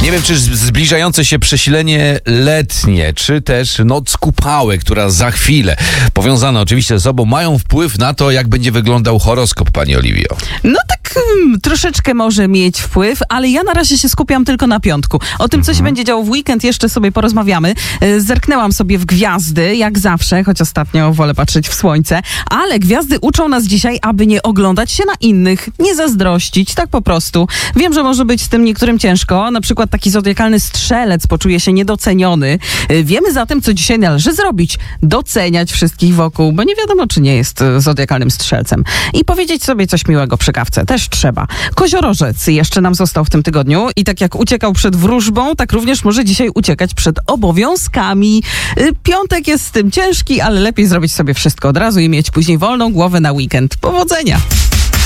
Nie wiem, czy zbliżające się przesilenie letnie, czy też noc kupały, która za chwilę, powiązane oczywiście ze sobą, mają wpływ na to, jak będzie wyglądał horoskop, pani Oliwio. No tak troszeczkę może mieć wpływ, ale ja na razie się skupiam tylko na piątku. O tym, co się będzie działo w weekend, jeszcze sobie porozmawiamy. Zerknęłam sobie w gwiazdy, jak zawsze, choć ostatnio wolę patrzeć w słońce, ale gwiazdy uczą nas dzisiaj, aby nie oglądać się na innych, nie zazdrościć, tak po prostu. Wiem, że może być z tym niektórym ciężko, na przykład taki zodiakalny strzelec poczuje się niedoceniony. Wiemy zatem, co dzisiaj należy zrobić. Doceniać wszystkich wokół, bo nie wiadomo, czy nie jest zodiakalnym strzelcem. I powiedzieć sobie coś miłego przy kawce. Też trzeba. Koziorożec jeszcze nam został w tym tygodniu i tak jak uciekał przed wróżbą, tak również może dzisiaj uciekać przed obowiązkami. Piątek jest z tym ciężki, ale lepiej zrobić sobie wszystko od razu i mieć później wolną głowę na weekend. Powodzenia!